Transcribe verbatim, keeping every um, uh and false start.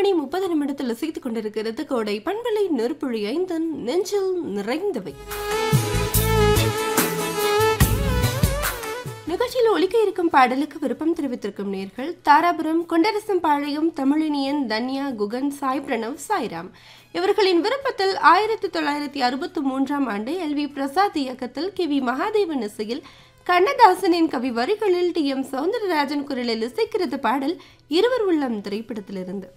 மணி முப்பது நிமிடத்தில் இசைத்துக் கொண்டிருக்கிறது கோடை பண்பலை நெருப்புழி ஐந்தன் நெஞ்சில் நிறைந்தவை. நிகழ்ச்சியில் ஒலிக்க இருக்கும் பாடலுக்கு விருப்பம் தெரிவித்திருக்கும் நேர்கள் தாராபுரம் கொண்டரசம்பாளையம் தமிழினியன், தன்யா, குகன், சாய் பிரணவ், சாய்ராம். இவர்களின் விருப்பத்தில் ஆயிரத்தி தொள்ளாயிரத்தி அறுபத்தி மூன்றாம் ஆண்டு எல் வி பிரசாத் இயக்கத்தில் கே வி மகாதேவன் இசையில் கண்ணதாசனின் கவி வரிகளில் டி எம் சௌந்தரராஜன் குரலில் இசைக்கிறது பாடல் இருவர் உள்ளம் திரைப்படத்திலிருந்து.